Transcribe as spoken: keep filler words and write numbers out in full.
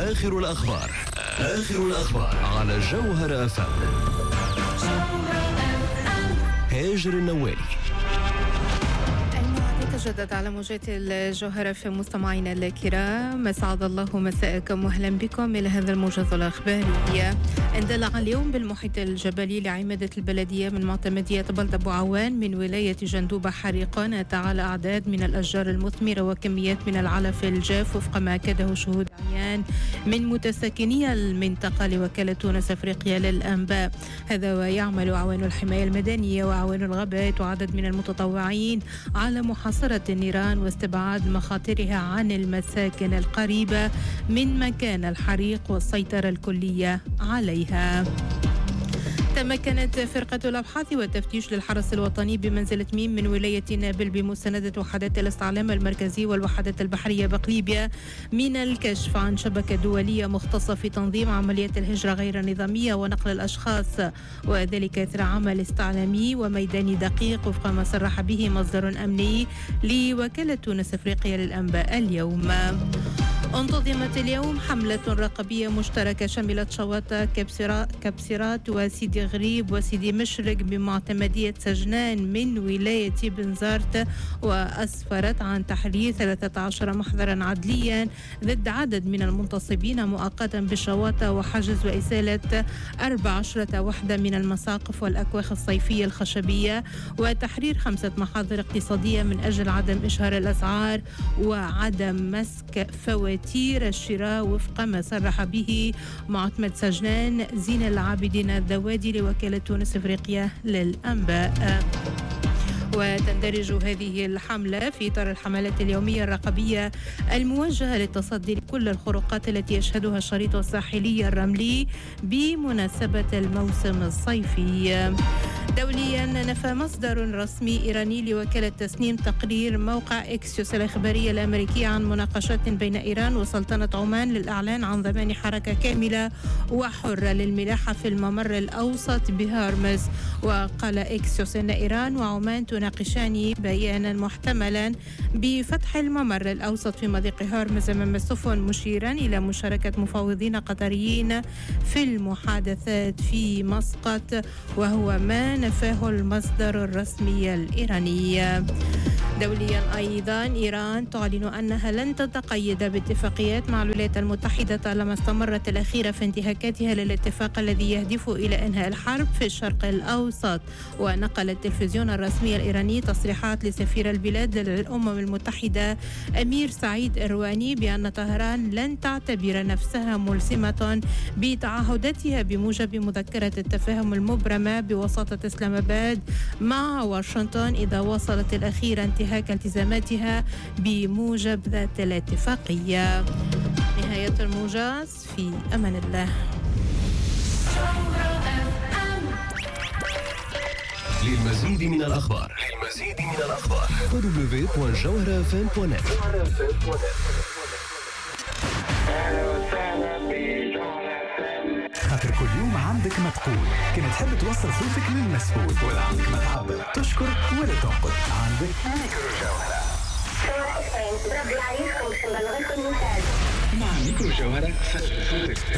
آخر الأخبار آخر الأخبار على جوهر أف أم. هاجر النوالي. تجدد على موجات الجوهرة في مستمعينا الكرام، أسعد الله مساءكم وأهلا بكم إلى هذا الموجز الأخباري. اندلع اليوم بالمحيط الجبلي لعمادة البلدية من معتمدية بلد أبو عوان من ولاية جندوبة حريق نات على أعداد من الأشجار المثمرة وكميات من العلف الجاف وفق ما أكده شهود عيان من متساكني المنطقة لوكالة تونس أفريقيا للأنباء. هذا ويعمل أعوان الحماية المدنية وأعوان الغابات وعدد من المتطوعين على محاصرة النيران واستبعاد مخاطرها عن المساكن القريبة من مكان الحريق والسيطرة الكلية عليها. تمكنت فرقة الأبحاث والتفتيش للحرس الوطني بمنزلة ميم من ولاية نابل بمساندة وحدات الاستعلام المركزي والوحدات البحرية بقليبيا من الكشف عن شبكة دولية مختصة في تنظيم عمليات الهجرة غير النظامية ونقل الأشخاص، وذلك إثر عمل استعلامي وميداني دقيق وفق ما صرح به مصدر أمني لوكالة تونس أفريقيا للأنباء اليوم. انتظمت اليوم حملة رقابية مشتركة شملت شواطئ كبسرات وسيدي غريب وسيدي مشرق بمعتمدية سجنان من ولاية بنزرت، وأسفرت عن تحرير ثلاثة عشر محضرا عدليا ضد عدد من المنتصبين مؤقتا بالشواطئ وحجز وإزالة أربع عشرة وحدة من المساقف والأكواخ الصيفية الخشبية، وتحرير خمسة محاضر اقتصادية من أجل عدم إشهار الأسعار وعدم مسك فواتير الشراء وفق ما صرح به معتمد سجنان زين العابدين الذوادي لوكالة تونس أفريقيا للأنباء. وتندرج هذه الحملة في إطار الحملات اليومية الرقابية الموجهة للتصدي لكل الخروقات التي يشهدها الشريط الساحلي الرملي بمناسبة الموسم الصيفي. دوليا، نفى مصدر رسمي إيراني لوكالة تسنيم تقرير موقع إكسيوس الإخبارية الأمريكية عن مناقشات بين إيران وسلطنة عمان للإعلان عن ضمان حركة كاملة وحرة للملاحة في الممر الأوسط بهرمز. وقال إكسيوس أن إيران وعمان تناقشان بيانا محتملا بفتح الممر الأوسط في مضيق هرمز أمام السفن، مشيرا إلى مشاركة مفاوضين قطريين في المحادثات في مسقط، وهو ما نفاه المصدر الرسمي الإيراني. دوليا أيضا، إيران تعلن أنها لن تتقيد باتفاقيات مع الولايات المتحدة طالما استمرت الأخيرة في انتهاكاتها للاتفاق الذي يهدف إلى إنهاء الحرب في الشرق الأوسط. ونقل التلفزيون الرسمي الإيراني تصريحات لسفير البلاد للأمم المتحدة أمير سعيد إرواني بأن طهران لن تعتبر نفسها ملزمة بتعهداتها بموجب مذكرة التفاهم المبرمة بوساطة إسلام آباد مع واشنطن إذا وصلت الأخيرة انتهاك التزاماتها بموجب ذات الاتفاقية. نهاية الموجز، في أمان الله. للمزيد من الأخبار للمزيد من الأخبار دبليو دوت جوهر اف ام دوت نت. خاطر كل يوم عندك ما تقول، كما تحب توصل صوتك للمسؤول ولا عندك ما تعبر، تشكر ولا تنقد، عندك ميكرو جوهرة. مع ميكرو جوهرة فجر صوتك.